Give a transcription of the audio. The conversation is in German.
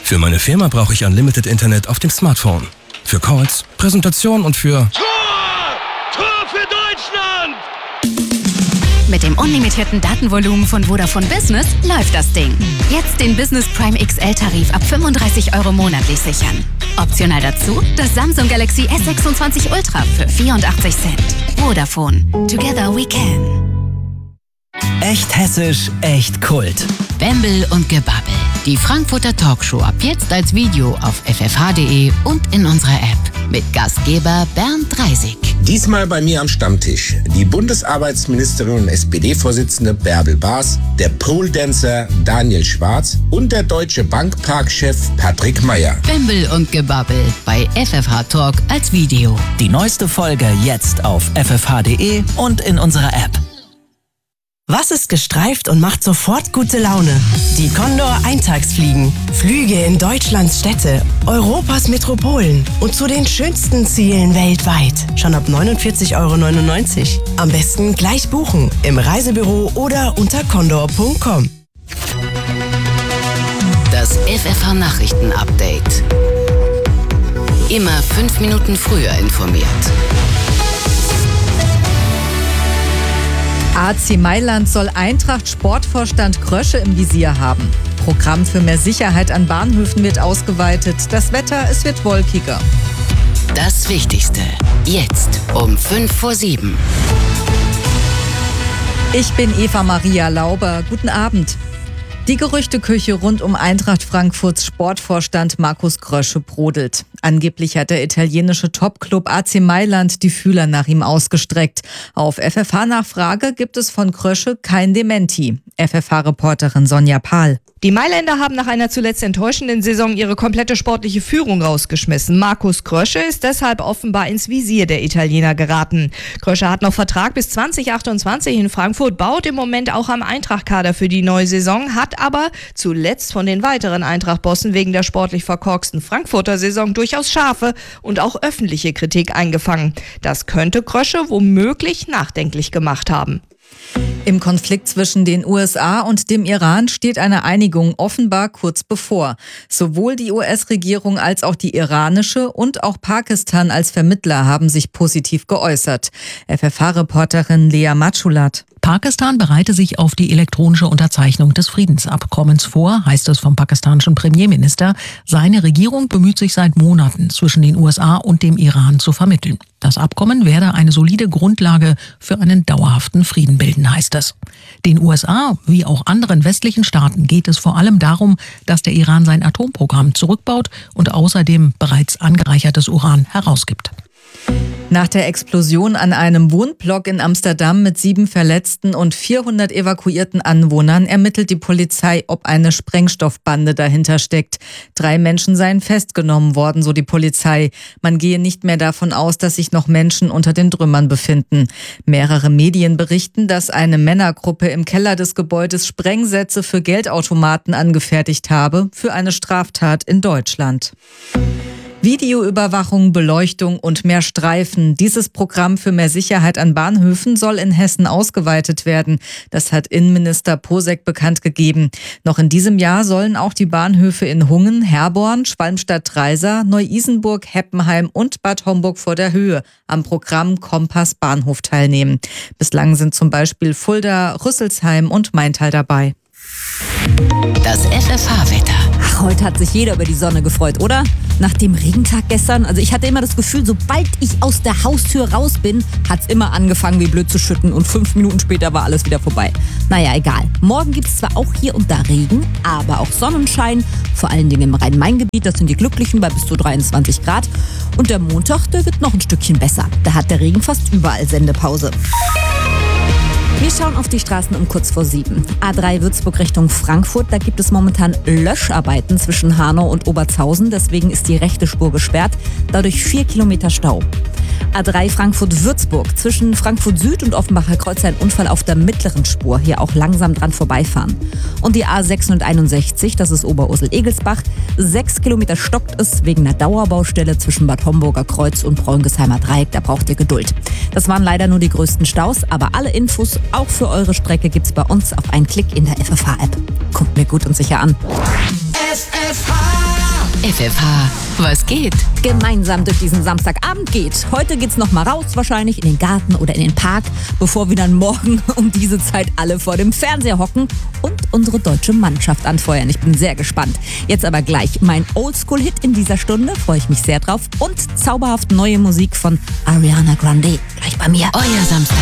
Für meine Firma brauche ich Unlimited Internet auf dem Smartphone. Für Calls, Präsentationen und für... Tor für Deutschland! Mit dem unlimitierten Datenvolumen von Vodafone Business läuft das Ding. Jetzt den Business Prime XL-Tarif ab 35 € monatlich sichern. Optional dazu das Samsung Galaxy S26 Ultra für 84 Cent. Vodafone. Together we can. Echt hessisch, echt Kult. Bembel und Gebabbel. Die Frankfurter Talkshow ab jetzt als Video auf ffh.de und in unserer App. Mit Gastgeber Bernd Dreisig. Diesmal bei mir am Stammtisch die Bundesarbeitsministerin und SPD-Vorsitzende Bärbel Baas, der Pole-Dancer Daniel Schwarz und der Deutsche Bankpark-Chef Patrick Meyer. Bembel und Gebabbel bei FFH Talk als Video. Die neueste Folge jetzt auf ffh.de und in unserer App. Was ist gestreift und macht sofort gute Laune? Die Condor Eintagsfliegen. Flüge in Deutschlands Städte, Europas Metropolen und zu den schönsten Zielen weltweit. Schon ab 49,99 €. Am besten gleich buchen im Reisebüro oder unter condor.com. Das FFH Nachrichten Update. Immer 5 Minuten früher informiert. AC Mailand soll Eintracht-Sportvorstand Krösche im Visier haben. Programm für mehr Sicherheit an Bahnhöfen wird ausgeweitet. Das Wetter, es wird wolkiger. Das Wichtigste. Jetzt um 6:55. Ich bin Eva Maria Lauber. Guten Abend. Die Gerüchteküche rund um Eintracht Frankfurts Sportvorstand Markus Krösche brodelt. Angeblich hat der italienische Topclub AC Mailand die Fühler nach ihm ausgestreckt. Auf FFH-Nachfrage gibt es von Krösche kein Dementi. FFH-Reporterin Sonja Pahl. Die Mailänder haben nach einer zuletzt enttäuschenden Saison ihre komplette sportliche Führung rausgeschmissen. Markus Krösche ist deshalb offenbar ins Visier der Italiener geraten. Krösche hat noch Vertrag bis 2028 in Frankfurt, baut im Moment auch am Eintracht-Kader für die neue Saison, hat aber zuletzt von den weiteren Eintracht-Bossen wegen der sportlich verkorksten Frankfurter Saison durchaus scharfe und auch öffentliche Kritik eingefangen. Das könnte Krösche womöglich nachdenklich gemacht haben. Im Konflikt zwischen den USA und dem Iran steht eine Einigung offenbar kurz bevor. Sowohl die US-Regierung als auch die iranische und auch Pakistan als Vermittler haben sich positiv geäußert. FFH-Reporterin Lea Matschulat. Pakistan bereite sich auf die elektronische Unterzeichnung des Friedensabkommens vor, heißt es vom pakistanischen Premierminister. Seine Regierung bemüht sich seit Monaten, zwischen den USA und dem Iran zu vermitteln. Das Abkommen werde eine solide Grundlage für einen dauerhaften Frieden bilden, heißt es. Den USA wie auch anderen westlichen Staaten geht es vor allem darum, dass der Iran sein Atomprogramm zurückbaut und außerdem bereits angereichertes Uran herausgibt. Nach der Explosion an einem Wohnblock in Amsterdam mit 7 Verletzten und 400 evakuierten Anwohnern ermittelt die Polizei, ob eine Sprengstoffbande dahinter steckt. 3 Menschen seien festgenommen worden, so die Polizei. Man gehe nicht mehr davon aus, dass sich noch Menschen unter den Trümmern befinden. Mehrere Medien berichten, dass eine Männergruppe im Keller des Gebäudes Sprengsätze für Geldautomaten angefertigt habe für eine Straftat in Deutschland. Videoüberwachung, Beleuchtung und mehr Streifen. Dieses Programm für mehr Sicherheit an Bahnhöfen soll in Hessen ausgeweitet werden. Das hat Innenminister Posek bekannt gegeben. Noch in diesem Jahr sollen auch die Bahnhöfe in Hungen, Herborn, Schwalmstadt-Dreisa, Neu-Isenburg, Heppenheim und Bad Homburg vor der Höhe am Programm Kompass Bahnhof teilnehmen. Bislang sind zum Beispiel Fulda, Rüsselsheim und Maintal dabei. Das FFH-Wetter. Ach, heute hat sich jeder über die Sonne gefreut, oder? Nach dem Regentag gestern, also ich hatte immer das Gefühl, sobald ich aus der Haustür raus bin, hat's immer angefangen wie blöd zu schütten und 5 Minuten später war alles wieder vorbei. Naja, egal. Morgen gibt's zwar auch hier und da Regen, aber auch Sonnenschein, vor allen Dingen im Rhein-Main-Gebiet, das sind die Glücklichen bei bis zu 23 Grad. Und der Montag, der wird noch ein Stückchen besser. Da hat der Regen fast überall Sendepause. Wir schauen auf die Straßen um kurz vor 7. A3 Würzburg Richtung Frankfurt, da gibt es momentan Löscharbeiten zwischen Hanau und Obertshausen, deswegen ist die rechte Spur gesperrt, dadurch 4 Kilometer Stau. A3 Frankfurt-Würzburg, zwischen Frankfurt Süd und Offenbacher Kreuz ein Unfall auf der mittleren Spur, hier auch langsam dran vorbeifahren. Und die A661, das ist Oberursel-Egelsbach, 6 Kilometer stockt es wegen einer Dauerbaustelle zwischen Bad Homburger Kreuz und Bräungesheimer Dreieck, da braucht ihr Geduld. Das waren leider nur die größten Staus, aber alle Infos auch für eure Strecke gibt's bei uns auf einen Klick in der FFH-App. Kommt mir gut und sicher an. FFH FFH, was geht? Gemeinsam durch diesen Samstagabend geht. Heute geht's noch mal raus, wahrscheinlich in den Garten oder in den Park, bevor wir dann morgen um diese Zeit alle vor dem Fernseher hocken und unsere deutsche Mannschaft anfeuern. Ich bin sehr gespannt. Jetzt aber gleich mein Oldschool-Hit in dieser Stunde, freue ich mich sehr drauf, und zauberhaft neue Musik von Ariana Grande. Gleich bei mir. Euer Samstag